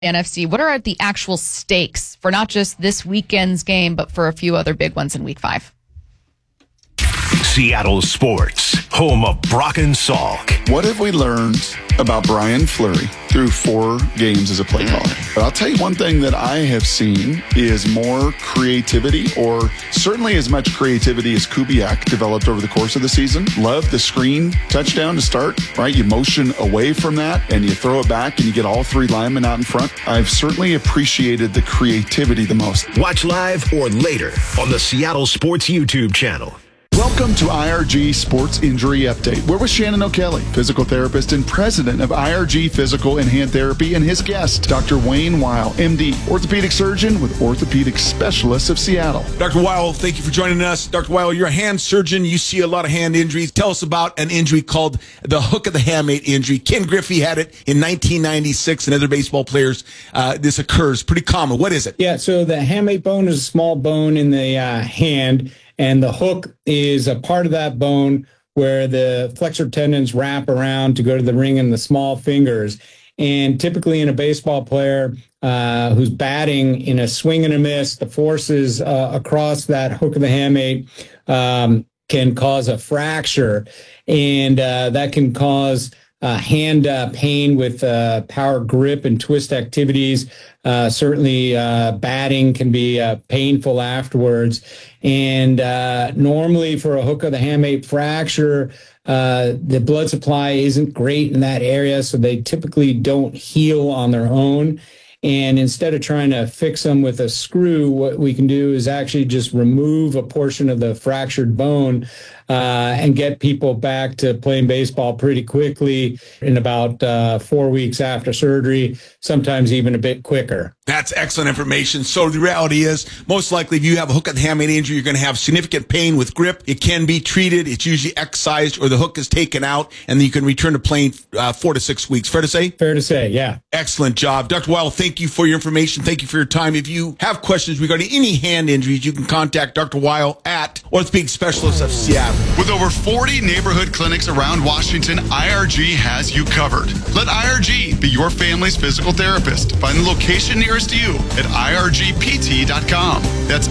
NFC. What are the actual stakes for not just this weekend's game, but for a few other big ones in Week 5? Seattle Sports, home of Brock and Salk. What have we learned about Brian Fleury through 4 games as a play caller? But I'll tell you one thing that I have seen is more creativity, or certainly as much creativity as Kubiak developed over the course of the season. Love the screen touchdown to start, right? You motion away from that and you throw it back and you get all 3 linemen out in front. I've certainly appreciated the creativity the most. Watch live or later on the Seattle Sports YouTube channel. Welcome to IRG Sports Injury Update. We're with Shannon O'Kelly, physical therapist and president of IRG Physical and Hand Therapy, and his guest, Dr. Wayne Weil, MD, orthopedic surgeon with Orthopedic Specialists of Seattle. Dr. Weil, thank you for joining us. Dr. Weil, you're a hand surgeon. You see a lot of hand injuries. Tell us about an injury called the hook of the hamate injury. Ken Griffey had it in 1996, and other baseball players. This occurs. Pretty common. What is it? Yeah, so the hamate bone is a small bone in the hand, and the hook is a part of that bone where the flexor tendons wrap around to go to the ring in the small fingers. And typically in a baseball player who's batting in a swing and a miss, the forces across that hook of the hamate can cause a fracture. And that can cause hand pain with power grip and twist activities. Certainly batting can be painful afterwards. And normally for a hook of the hamate fracture, the blood supply isn't great in that area, so they typically don't heal on their own. And instead of trying to fix them with a screw, what we can do is actually just remove a portion of the fractured bone and get people back to playing baseball pretty quickly in about 4 weeks after surgery, sometimes even a bit quicker. That's excellent information. So the reality is, most likely if you have a hook of the hamate injury, you're going to have significant pain with grip. It can be treated. It's usually excised or the hook is taken out, and then you can return to playing 4 to 6 weeks. Fair to say? Fair to say, yeah. Excellent job. Dr. Weil, thank you for your information. Thank you for your time. If you have questions regarding any hand injuries, you can contact Dr. Weil at Orthopedic Specialists of Seattle. With over 40 neighborhood clinics around Washington, IRG has you covered. Let IRG be your family's physical therapist. Find the location nearest you at irgpt.com. That's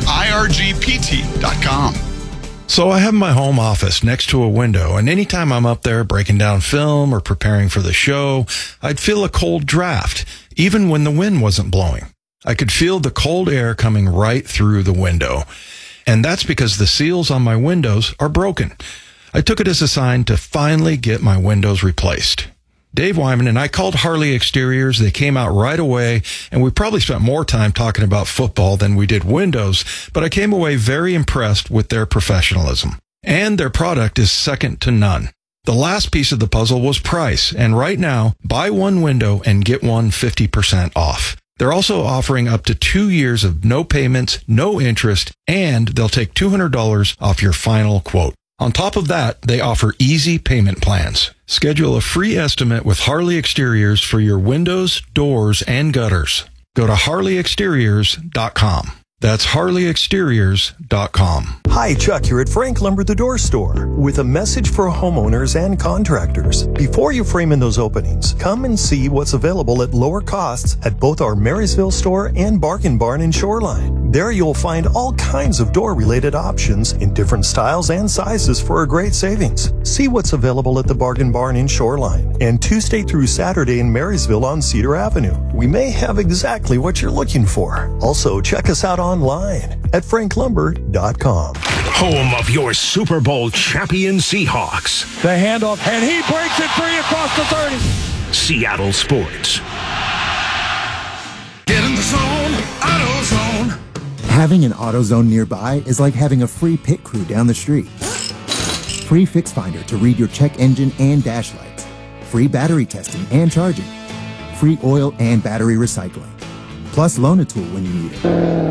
irgpt.com. So I have my home office next to a window, and anytime I'm up there breaking down film or preparing for the show, I'd feel a cold draft, even when the wind wasn't blowing. I could feel the cold air coming right through the window. And that's because the seals on my windows are broken. I took it as a sign to finally get my windows replaced. Dave Wyman and I called Harley Exteriors. They came out right away, and we probably spent more time talking about football than we did windows, but I came away very impressed with their professionalism. And their product is second to none. The last piece of the puzzle was price, and right now, buy one window and get one 50% off. They're also offering up to 2 years of no payments, no interest, and they'll take $200 off your final quote. On top of that, they offer easy payment plans. Schedule a free estimate with Harley Exteriors for your windows, doors, and gutters. Go to harleyexteriors.com. That's harleyexteriors.com. Hi, Chuck here at Frank Lumber the Door Store with a message for homeowners and contractors. Before you frame in those openings, come and see what's available at lower costs at both our Marysville store and Bargain Barn in Shoreline. There you'll find all kinds of door-related options in different styles and sizes for a great savings. See what's available at the Bargain Barn in Shoreline and Tuesday through Saturday in Marysville on Cedar Avenue. We may have exactly what you're looking for. Also, check us out online at franklumber.com. Home of your Super Bowl champion Seahawks. The handoff, and he breaks it free across the 30. Seattle Sports. Get in the zone, AutoZone. Having an AutoZone nearby is like having a free pit crew down the street. Free Fix Finder to read your check engine and dash lights. Free battery testing and charging. Free oil and battery recycling. Plus loan a tool when you need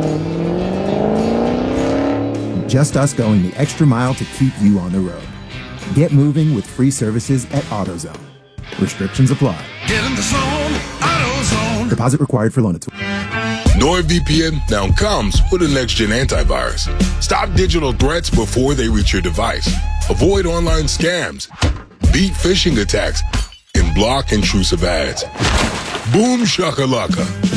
it. Just us going the extra mile to keep you on the road. Get moving with free services at AutoZone. Restrictions apply. Get in the zone, AutoZone. Deposit required for loan a tool. NordVPN now comes with a next-gen antivirus. Stop digital threats before they reach your device. Avoid online scams. Beat phishing attacks. And block intrusive ads. Boom shakalaka.